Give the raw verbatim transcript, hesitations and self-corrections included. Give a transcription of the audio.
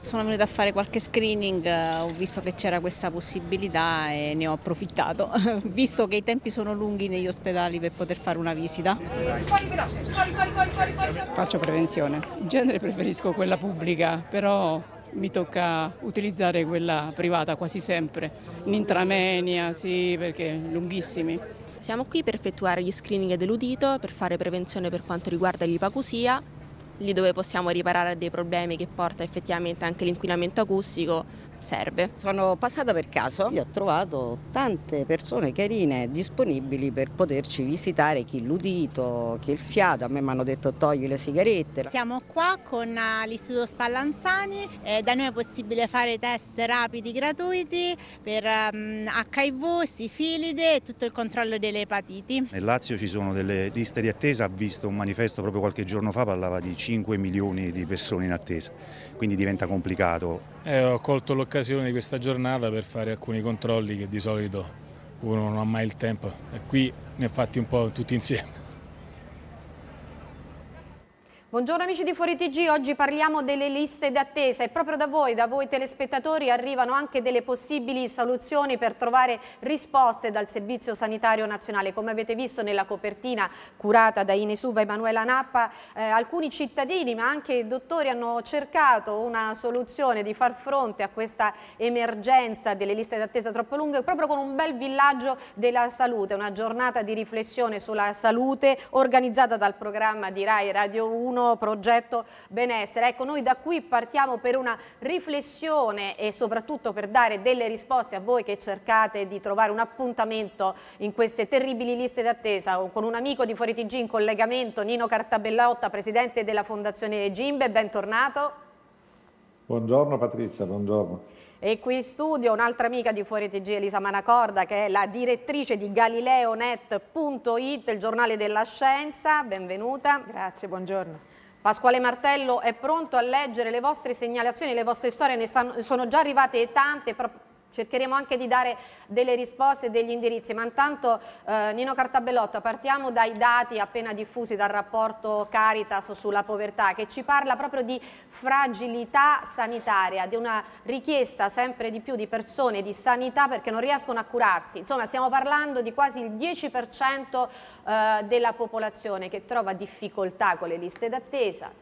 Sono venuta a fare qualche screening, eh, ho visto che c'era questa possibilità e ne ho approfittato, visto che i tempi sono lunghi negli ospedali per poter fare una visita. Faccio prevenzione. In genere preferisco quella pubblica, però mi tocca utilizzare quella privata quasi sempre. In intramenia, sì, perché lunghissimi. Siamo qui per effettuare gli screening dell'udito, per fare prevenzione per quanto riguarda l'ipacusia, lì dove possiamo riparare a dei problemi che porta effettivamente anche l'inquinamento acustico, serve. Sono passata per caso e ho trovato tante persone carine disponibili per poterci visitare, chi l'udito, chi il fiato. A me mi hanno detto togli le sigarette. Siamo qua con l'Istituto Spallanzani, eh, da noi è possibile fare test rapidi gratuiti per um, acca i vu, sifilide e tutto il controllo delle epatiti. Nel Lazio ci sono delle liste di attesa, ha visto un manifesto proprio qualche giorno fa, parlava di cinque milioni di persone in attesa, quindi diventa complicato. Eh, ho colto l'occasione di questa giornata per fare alcuni controlli che di solito uno non ha mai il tempo e qui ne ho fatti un po' tutti insieme. Buongiorno amici di Fuori T G, oggi parliamo delle liste d'attesa e proprio da voi, da voi telespettatori, arrivano anche delle possibili soluzioni per trovare risposte dal Servizio Sanitario Nazionale. Come avete visto nella copertina curata da Inesuva e Emanuela Nappa, eh, alcuni cittadini ma anche dottori hanno cercato una soluzione di far fronte a questa emergenza delle liste d'attesa troppo lunghe proprio con un bel villaggio della salute, una giornata di riflessione sulla salute organizzata dal programma di Rai Radio uno. Progetto Benessere. Ecco, noi da qui partiamo per una riflessione e soprattutto per dare delle risposte a voi che cercate di trovare un appuntamento in queste terribili liste d'attesa con un amico di Fuori T G in collegamento, Nino Cartabellotta, presidente della Fondazione Gimbe. Bentornato. Buongiorno Patrizia, buongiorno. E qui in studio un'altra amica di Fuori T G, Elisa Manacorda, che è la direttrice di Galileonet punto it, il giornale della scienza. Benvenuta. Grazie, buongiorno. Pasquale Martello è pronto a leggere le vostre segnalazioni, le vostre storie, ne stanno, sono già arrivate tante, però cercheremo anche di dare delle risposte e degli indirizzi, ma intanto eh, Nino Cartabellotta, partiamo dai dati appena diffusi dal rapporto Caritas sulla povertà, che ci parla proprio di fragilità sanitaria, di una richiesta sempre di più di persone di sanità perché non riescono a curarsi. Insomma, stiamo parlando di quasi il dieci per cento eh, della popolazione che trova difficoltà con le liste d'attesa,